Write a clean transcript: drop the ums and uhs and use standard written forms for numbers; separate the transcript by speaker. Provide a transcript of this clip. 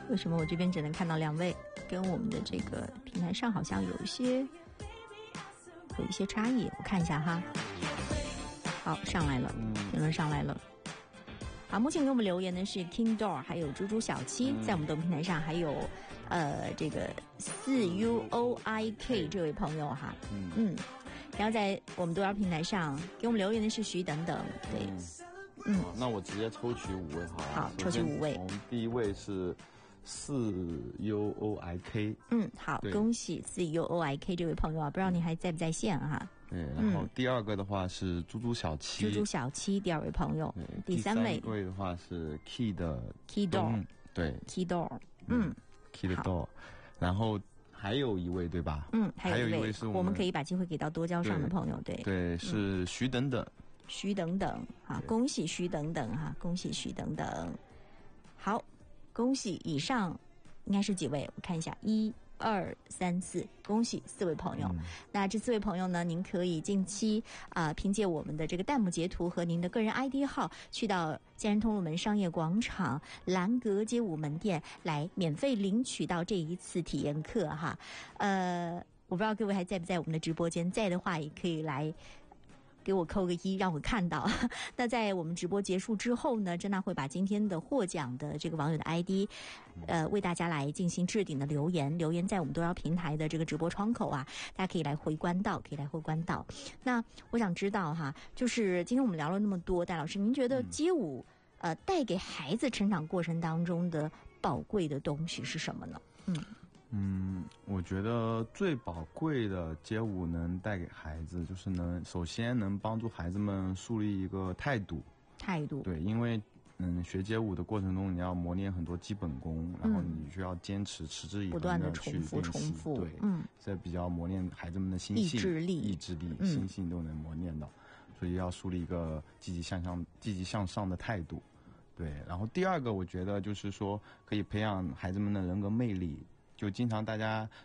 Speaker 1: 为什么我这边只能看到2位，跟我们的这个平台上好像有一些差异？我看一下哈。好，上来了，评论上来了。好，目前给我们留言的是 King Door， 还有猪猪小七，在我们的平台上还有这个4UOIK 这位朋友哈，然后在我们多聊平台上给我们留言的是徐等等，对，
Speaker 2: 那我直接抽取5位好了。
Speaker 1: 好，抽取5位。
Speaker 2: 我们第一位是4UOIK，
Speaker 1: 好，恭喜4UOIK 这位朋友啊，不知道你还在不在线哈？
Speaker 2: 对，然后第二个的话是猪猪小七，
Speaker 1: 猪猪小七，第2位朋友，第3位
Speaker 2: 的话是 Key 的
Speaker 1: Key Door，
Speaker 2: 对
Speaker 1: Key Door，
Speaker 2: Key 的 Door， 然后还有一位对吧？还有一位是
Speaker 1: 我们可以把机会给到多交上的朋友，
Speaker 2: 对，是徐等等，
Speaker 1: 徐等等啊，恭喜徐等等哈，恭喜徐等等。好，恭喜以上应该是几位？我看一下，1、2、3、4，恭喜4位朋友。那这4位朋友呢，您可以近期凭借我们的这个弹幕截图和您的个人 ID 号，去到建安通路门商业广场兰格街舞门店来免费领取到这一次体验课哈。我不知道各位还在不在我们的直播间，在的话也可以来给我扣个1，让我看到。那在我们直播结束之后呢，珍娜会把今天的获奖的这个网友的 ID，为大家来进行置顶的留言在我们多聊平台的这个直播窗口啊，大家可以来回观到，那我想知道哈，就是今天我们聊了那么多，戴老师，您觉得街舞带给孩子成长过程当中的宝贵的东西是什么呢？
Speaker 2: 我觉得最宝贵的街舞能带给孩子，就是首先能帮助孩子们树立一个态度。对，因为学街舞的过程中，你要磨练很多基本功，然后你需要坚持持之以恒的去练习，
Speaker 1: 不断的重复，
Speaker 2: 对，这比较磨练孩子们的心性、意志力、心性都能磨练到，所以要树立一个积极向上的态度。对，然后第二个，我觉得就是说可以培养孩子们的人格魅力。就经常大家